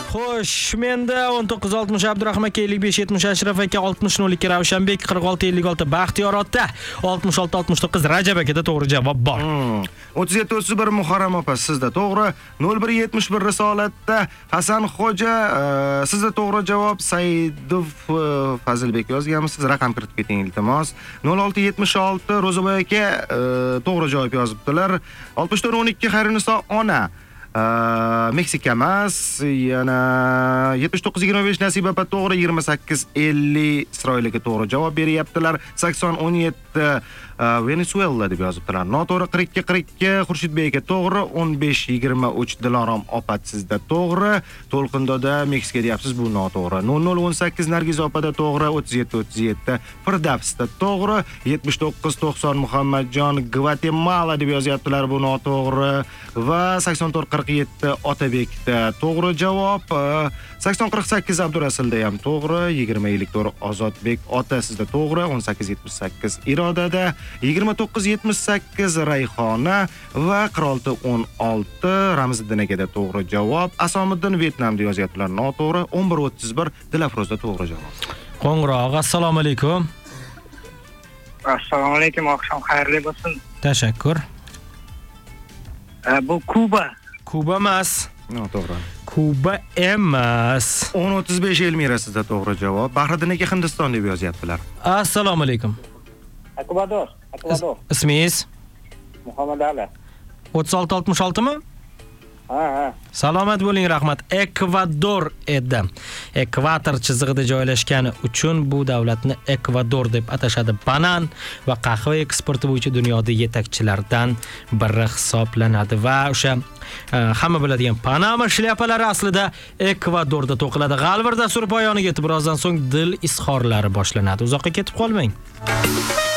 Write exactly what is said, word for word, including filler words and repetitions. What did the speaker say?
Xo'sh, menda o'n to'qqiz oltmish Abdurahmon aka, ellik besh yetmish Ashraf aka, oltmish nol ikki Ravshanbek, qirq olti ellik olti Baxtiyor ota, oltmish olti oltmish to'qqiz Rajab akada to'g'ri javob bor. Hmm. o'ttiz yetti o'ttiz bir Muharram opa sizda to'g'ri. nol bir yetmish bir Risolatda Hasan Xo'ja e, sizda to'g'ri javob. Saidov e, Fazilbek yozganmisiz? Raqam kiritib keting iltimos. nol olti yetmish olti Ro'zaboy aka e, to'g'ri javob yozibdilar. oltmish to'rt o'n ikki Xayriniso ona Meksika emas, yana yetmish to'qqiz yigirma besh Nasiba opa to'g'ri, yigirma sakkiz ellik Isroilga to'g'ri javob beryaptilar. sakson o'n yetti Venezuela deb yozibdilar. Noto'g'ri qirq ikki qirq ikki Xurshidbek aka to'g'ri, o'n besh yigirma uch Dilorom opa sizda to'g'ri. To'lqindoda Meksika deyapsiz, bu noto'g'ri. nol nol o'n sakkiz Nargiza opada to'g'ri, o'ttiz yetti o'ttiz yetti Firdavsda to'g'ri, yetmish to'qqiz to'qson Muhammadjon Gvatemala deb yozyaptilar, bu noto'g'ri va sakson to'rt qirq yetti Otabekda to'g'ri javob. sakson qirq sakkiz Abdurasulda ham to'g'ri, yigirma ellik to'rt Ozodbek ota sizda to'g'ri, o'n sakkiz yetmish sakkiz Irodada, yigirma to'qqiz yetmish sakkiz Rayhona va qirq olti o'n olti Ramziddin akada to'g'ri javob. Asomiddin Vyetnamda yozyaptilar, noto'g'ri. o'n bir o'ttiz bir Dilafrozda to'g'ri javob. Qo'ng'iroq, assalomu alaykum. Assalomu alaykum, oqshom xayrli bo'lsin. Tashakkur. Bu Kuba. Kuba emas. Noto'g'ri. Kuba emas. o'n o'ttiz besh Elmira sizda to'g'ri javob. Bahriddin aka Hindiston deb yozyaptilar. Assalomu alaykum. Ekvador. Ekvador. Ismingiz? Muhammad Ali. o'ttiz olti oltmish olti mi? Ha, ha. Salomat bo'ling, rahmat. Ekvador edi. Ekvator chizig'ida joylashgani uchun bu davlatni Ekvador deb atashadi. Banan va qahva eksporti bo'yicha dunyoda yetakchilardan biri hisoblanadi va o'sha hamma biladigan Panama shlyapalari aslida Ekvadorda to'qiladi. G'alvir dasturi poyoniga yetib, birozdan so'ng dil izhorlari boshlanadi. Uzoqqa ketib qolmang.